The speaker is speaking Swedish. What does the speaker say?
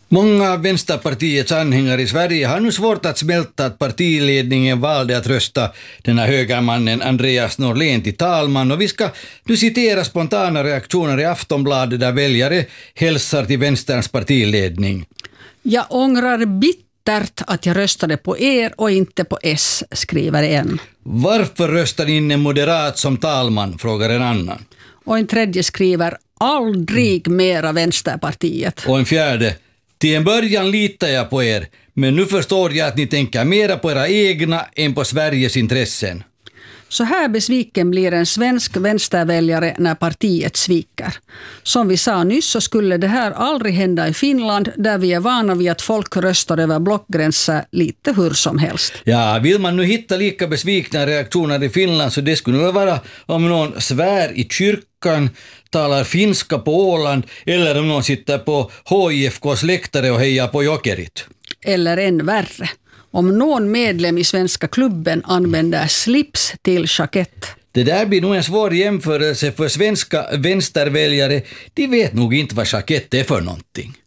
Många av Vänsterpartiets anhängare i Sverige har nu svårt att smälta att partiledningen valde att rösta den här högermannen Andreas Norlén till talman, och vi ska nu citera spontana reaktioner i Aftonbladet där väljare hälsar till Vänsterns partiledning. Jag ångrar bittert att jag röstade på er och inte på S, skriver en. Varför röstar in en moderat som talman, frågar en annan. Och en tredje skriver aldrig mera Vänsterpartiet. Och en fjärde: till en början litar jag på er, men nu förstår jag att ni tänker mera på era egna än på Sveriges intressen. Så här besviken blir en svensk vänsterväljare när partiet sviker. Som vi sa nyss så skulle det här aldrig hända i Finland, där vi är vana vid att folk röstar över blockgränser lite hur som helst. Ja, vill man nu hitta lika besvikna reaktioner i Finland så det skulle nog vara om någon svär i kyrkan, talar finska på Åland eller om någon sitter på HIFKs läktare och hejar på Jokerit. Eller än värre, om någon medlem i svenska klubben använder slips till jackett. Det där blir nog en svår jämförelse för svenska vänsterväljare. De vet nog inte vad jackett är för någonting.